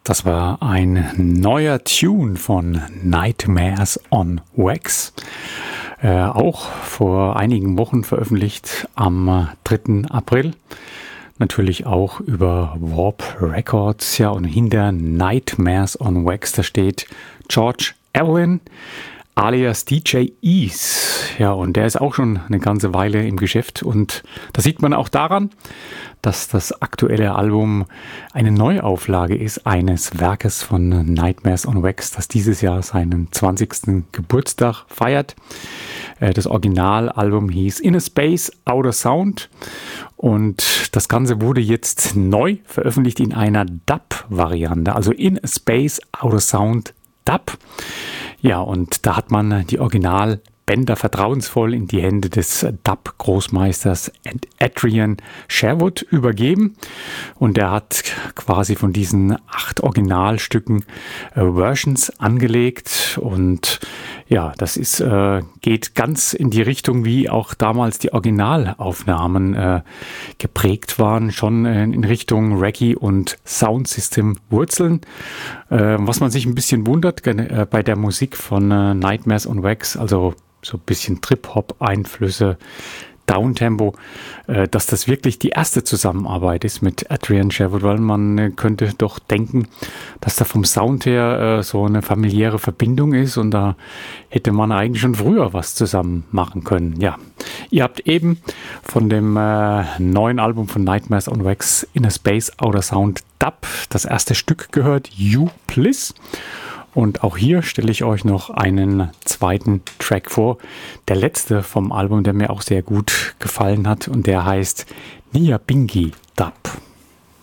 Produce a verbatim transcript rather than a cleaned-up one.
Das war ein neuer Tune von Nightmares on Wax. Äh, auch vor einigen Wochen veröffentlicht am dritten April. Natürlich auch über Warp Records. Ja, und hinter Nightmares on Wax, da steht George Evelyn alias D J Ease. Ja, und der ist auch schon eine ganze Weile im Geschäft. Und das sieht man auch daran, dass das aktuelle Album eine Neuauflage ist eines Werkes von Nightmares on Wax, das dieses Jahr seinen zwanzigsten Geburtstag feiert. Das Originalalbum hieß In a Space, Outer Sound. Und das Ganze wurde jetzt neu veröffentlicht in einer Dub-Variante, also In a Space, Outer Sound Dub. Ja, und da hat man die Originalbänder vertrauensvoll in die Hände des Dub-Großmeisters Adrian Sherwood übergeben. Und er hat quasi von diesen acht Originalstücken äh, Versions angelegt. Und ja, das ist, äh, geht ganz in die Richtung, wie auch damals die Originalaufnahmen äh, geprägt waren, schon äh, in Richtung Reggae und Soundsystem Wurzeln. Äh, was man sich ein bisschen wundert äh, bei der Musik von äh, Nightmares on Wax, also so ein bisschen Trip-Hop-Einflüsse, Downtempo, äh, dass das wirklich die erste Zusammenarbeit ist mit Adrian Sherwood, weil man äh, könnte doch denken, dass da vom Sound her äh, so eine familiäre Verbindung ist und da hätte man eigentlich schon früher was zusammen machen können. Ja, ihr habt eben von dem äh, neuen Album von Nightmares on Wax In a Space, Outer Sound Dub das erste Stück gehört, You Bliss. Und auch hier stelle ich euch noch einen zweiten Track vor. Der letzte vom Album, der mir auch sehr gut gefallen hat. Und der heißt Nyabinghi Dub.